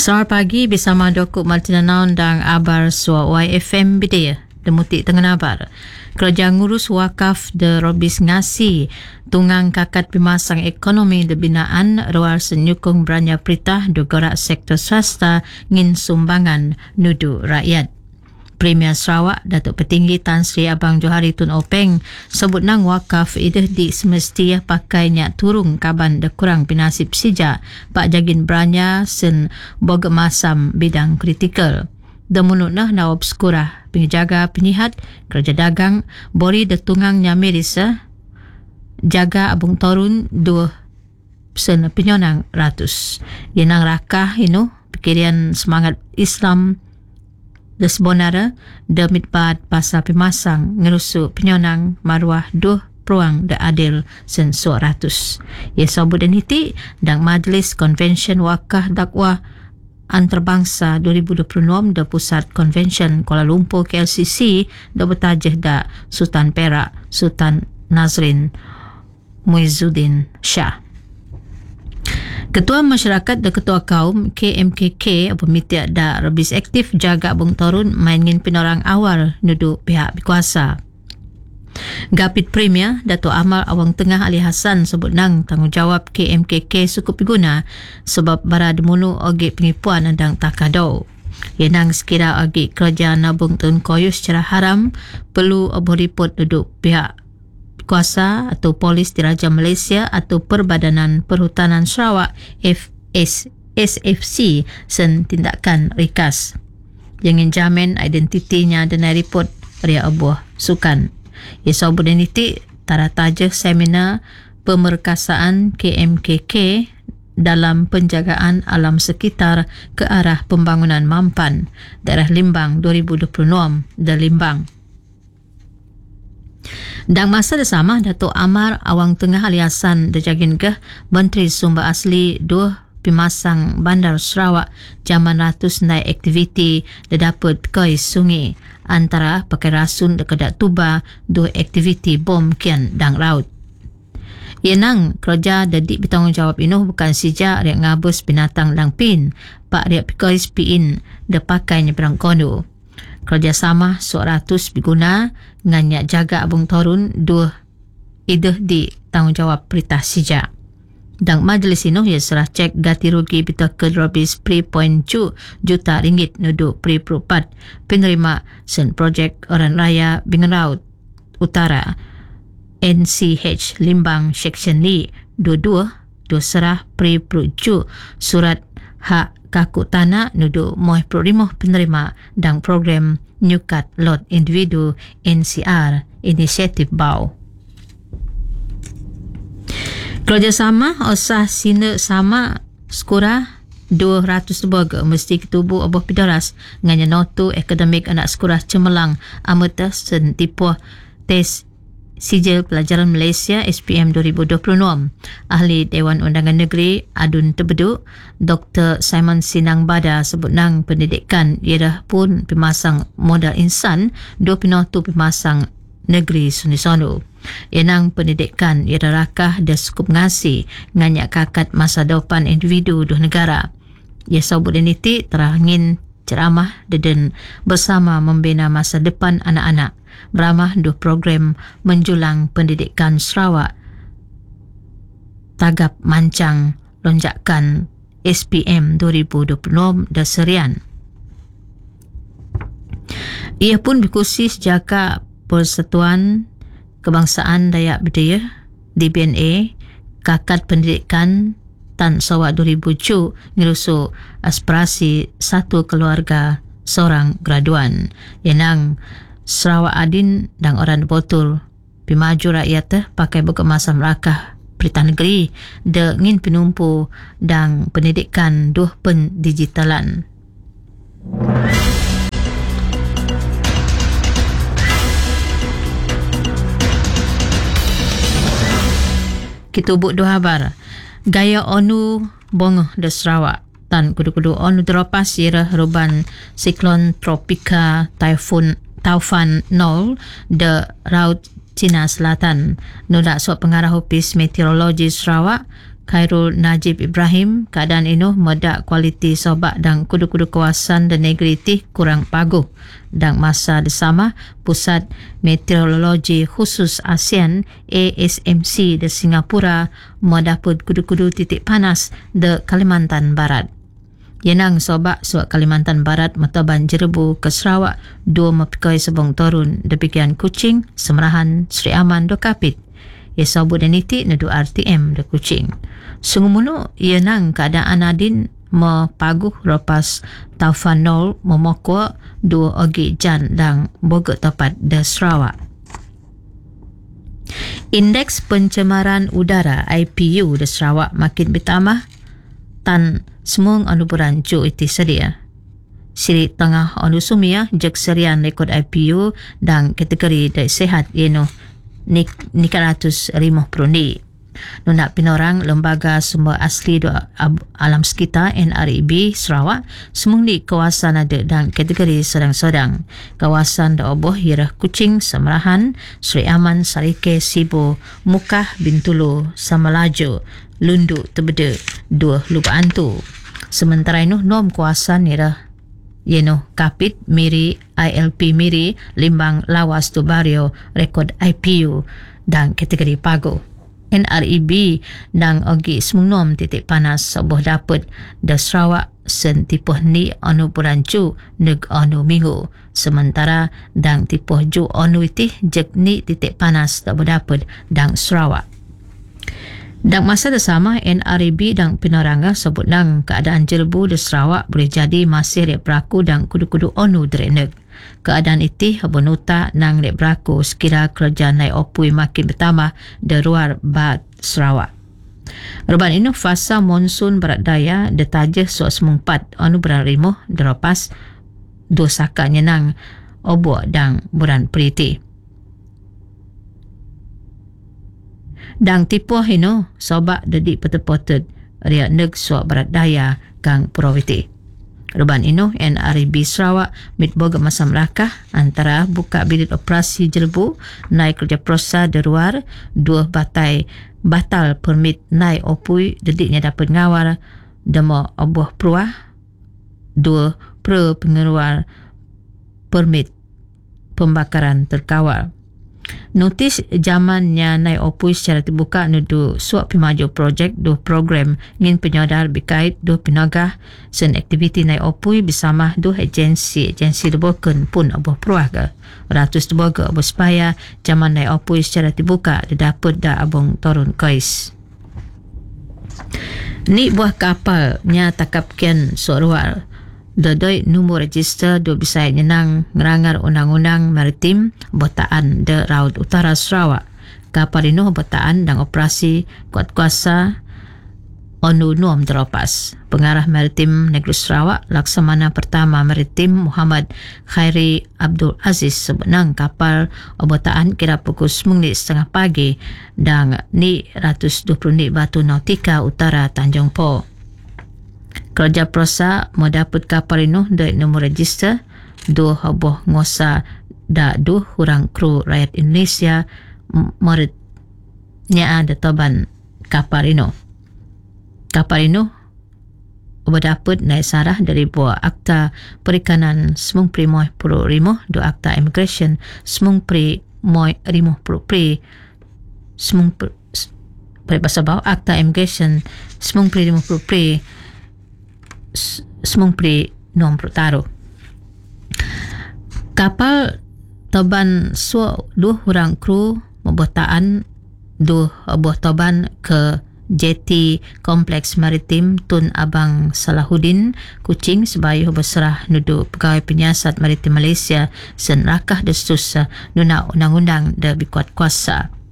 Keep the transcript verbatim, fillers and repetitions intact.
Selamat pagi bersama Dokuk Martina Naun dan Abar Suar Y F M Bidaya. Demutik tengah abar. Kerajaan ngurus wakaf de Robis ngasi tungang kakat pemasang ekonomi de binaan ruar senyukung beranya peritah do gerak sektor swasta ngin sumbangan nudu rakyat. Premier Sarawak Datuk Petinggi Tan Sri Abang Johari Tun Openg sebut nang wakaf ideh di semestinya pakai nyak turung kaban de kurang pinasib sija pak jagin beranya sen boga masam bidang kritikal. Demunuk nah nawab sekurah penjaga penyihat kerja dagang bori de tungang nyamirisa jaga abung torun dua sen penyonang ratus. Yenang rakah inu pikirian semangat Islam de sebenarnya de mitbat pasal pemasang ngerusu penyonang maruah dua peruang de adil sen ratus. Ia sabut dan hiti dan Majlis Konvensyen Wakaf Dakwah Antarabangsa dua ribu dua puluh enam de Pusat Konvensyen Kuala Lumpur K L C C de bertajah da Sultan Perak Sultan Nazrin Muizzuddin Shah. Ketua Masyarakat dan Ketua Kaum K M K K pemitik da Robis aktif jaga Bung Torun mainin penorang awal nudu pihak berkuasa. Gapit Premier Dato' Amal Awang Tengah Ali Hassan sebut nang tanggungjawab K M K K cukup diguna sebab bara demunu oge penipuan dan takadau. Yenang sekira oge kerja nabung tun koyo secara haram perlu oboripot duduk pihak kuasa atau polis diraja Malaysia atau Perbadanan Perhutanan Sarawak F S S F C sen tindakan rikas. Yang jamin identitinya dan report ria abuah sukan. Ia sabut dan itik tarataja seminar pemerkasaan K M K K dalam penjagaan alam sekitar ke arah pembangunan mampan daerah Limbang dua ribu dua puluh enam dan Limbang. Dan masa bersama Datuk Amar Awang Tengah Ali Hassan dejagin ke Menteri Sumber Asli dua pemasang Bandar Sarawak jaman ratus naik aktiviti dia dapat koi sungai antara pakai rasun dekat tuba dua aktiviti bom kian dang raut. Yenang kerja dedik bertanggungjawab inu bukan sija riak ngabus binatang langpin pak riak pikoi spiin de pakai nyeberang kondo. Kerjasama seratus diguna nganyak jaga abung torun dua ideh di tanggungjawab perintah sija. Dan majlis ini ia serah cek gati rugi bita ke Robis tiga koma tujuh juta ringgit nudu pri perupat penerima sen projek Orang Raya Bingaraut Utara N C H Limbang Section Li dua puluh dua dua serah pri perujuk surat hak kaku tanah nudu moh lima penerima dan program Nyukat Lot Individu N C R Inisiatif Bau. Kerjasama osah sina sama skura dua ratus baga mesti ketubuh abah pidaras nganya notu akademik anak sekolah cemerlang amata sentipuh tes Sijil Pelajaran Malaysia S P M dua ribu dua puluh enam. Ahli Dewan Undangan Negeri Adun Tebeduk Doktor Simon Sinang Bada sebut nang pendidikan ia pun pemasang modal insan dua pinotu pemasang negeri Sunisono. Yenang pendidikan ia rakah dah cukup ngasi nganyak kakat masa depan individu duh negara. Ia sabut deniti terangin ceramah deden bersama membina masa depan anak-anak. Beramah dua program menjulang pendidikan Sarawak tagap mancang lonjakan S P M dua ribu dua puluh enam dan serian. Ia pun berkusi sejak Persatuan Kebangsaan Dayak Bidaya D B N A kakat pendidikan Tan Sarawak dua ribu tujuh ngerusu aspirasi satu keluarga seorang graduan. Yenang Sarawak Adin dan orang betul pemaju rakyat pakai berkemasam rakah perintah negeri de ngin penumpu dan pendidikan duh pendigitalan. Kita buat dua kabar. Gaya ONU bongoh de Sarawak tan kudu-kudu ONU teropas ira ruban siklon tropika typhoon Taufan nol de Raut Cina Selatan. Nudak suap pengarah Ofis Meteorologi Sarawak Khairul Najib Ibrahim, keadaan ino medak kualiti sobak dan kudu-kudu kawasan dan negeri ti kurang paguh. Dan masa bersama, Pusat Meteorologi Khusus ASEAN A S M C di Singapura mendapat kudu-kudu titik panas di Kalimantan Barat. Yenang sobak suat Kalimantan Barat metaban Jerebu ke Sarawak dua mepikoi sebong turun di bagian Kuching, Semerahan, Sri Aman do Kapit. Ia sabut dan nitik nedu R T M di Kuching. Sungguh yenang keadaan adin mepaguh lepas taufan nol memokok dua ogi jan dan bogok tepat di Sarawak. Indeks pencemaran udara I P U di Sarawak makin bertambah tan semung anu berancu iti sedia. Siri tengah anu sumia jek serian rekod I P U dan kategori dari sehat ienu nik ratus lima puluh ni. Nunak pinorang Lembaga Sumber Asli do Alam Sekitar N R I B Sarawak semung di kawasan ada dan kategori sedang-sedang. Kawasan da oboh ialah Kuching, Semerahan, Sri Aman, Sarike, Sibu, Mukah, Bintulu, Samalajo, Lundu, Tebede, dua Lubuk Antu. Sementara itu nom kawasan ialah Yeno Kapit, Miri, I L P Miri, Limbang, Lawas, Tubario, rekod I P U dan kategori pago. N R I B dan ogi semung titik panas sebuah dapat da Sarawak sen tipuh ni anu berancu neg anu minggu. Sementara dan tipuh ju anu itih jek ni titik panas da berdapat dan Sarawak. Dan masa bersama N R I B dan penerangga sebut nang keadaan Jerebu di Sarawak boleh jadi masih rek berlaku dan kudu-kudu anu dreneg. Keadaan itu benuta nang rek berlaku sekira kerajaan naik opui makin bertambah di luar Bat Sarawak. Ruban ini fasa monsun barat daya detaja suat semungpat anu beran rimuh derapas dua sakanya nang obok dan buran periti. Dan tipuh ino sobak dedik petepotet riak neg suat barat daya kang Purawiti. Ruban ino N R I B Sarawak mitboga masa melakah antara buka bilik operasi Jerebu naik kerja prosa di luar dua batai batal permit naik opui dediknya dapat ngawal demo obuh peruah dua per pengeluar permit pembakaran terkawal. Notis zamannya naik opui secara terbuka nudu suap pemaju projek dua program ngin penyodar berkait dua penagah sen aktiviti naik opui bersama dua agensi agensi deboken pun obuh peruah ke ratus deboga obuh supaya zaman naik opui secara terbuka dapat da abong turun kais. Ni buah kapalnya takapkian suarwal Dodoi nombor register do bisa nyenang ngerangar undang-undang maritim botaan de Raut Utara Sarawak. Kapal ini botaan dan operasi kuat kuasa onu nom teropas. Pengarah maritim Negeri Sarawak Laksamana Pertama Maritim Muhammad Khairi Abdul Aziz sebenang kapal botaan kira pukul sembilan setengah pagi dan ni ratus dua puluh ni Batu Nautika Utara Tanjung Po. Kerja prosa mendapat kapal ini dari nombor register dua habuh ngosa da dua hurang kru rakyat Indonesia meritnya ada toban kapal ini. Kapal ini berdapat naik sarah dari buah akta perikanan semung pri moy puluh rimuh dua akta immigration semung pri moy rimuh puluh pri semung pri bahasa bawah akta immigration semung pri rimuh puluh pri semung pri nom taruh. Kapal toban suah dua orang kru membotaan dua buah toban ke Jeti Kompleks Maritim Tun Abang Salahuddin Kuching sebayu berserah nudu pegawai penyiasat maritim Malaysia sen rakah desus nuna undang-undang da bikuat kuasa.